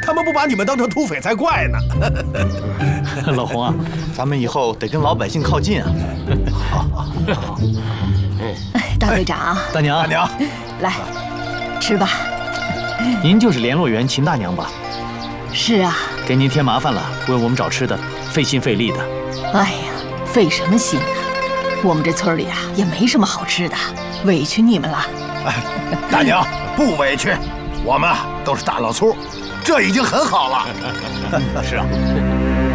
他们不把你们当成土匪才怪呢。 老洪啊，咱们以后得跟老百姓靠近啊。好。 大队长， 大娘， 来，吃吧。 您就是联络员秦大娘吧？ 是啊。 给您添麻烦了，为我们找吃的，费心费力的。 哎呀，费什么心啊？我们这村里啊也没什么好吃的，委屈你们了。 大娘不委屈，我们都是大老粗，这已经很好了。 是啊。